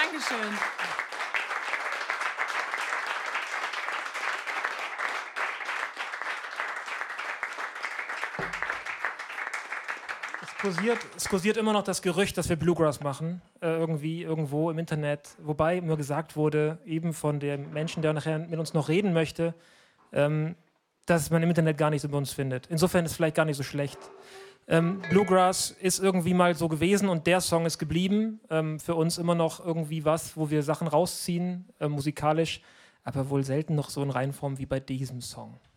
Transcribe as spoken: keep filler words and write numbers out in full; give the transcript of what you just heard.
Dankeschön. Es kursiert, es kursiert immer noch das Gerücht, dass wir Bluegrass machen, äh, irgendwie, irgendwo im Internet. Wobei mir gesagt wurde, eben von dem Menschen, der nachher mit uns noch reden möchte, ähm, dass man im Internet gar nichts über uns findet. Insofern ist es vielleicht gar nicht so schlecht. Ähm, Bluegrass ist irgendwie mal so gewesen und der Song ist geblieben. Ähm, für uns immer noch irgendwie was, wo wir Sachen rausziehen, äh, musikalisch, aber wohl selten noch so in Reihenform wie bei diesem Song.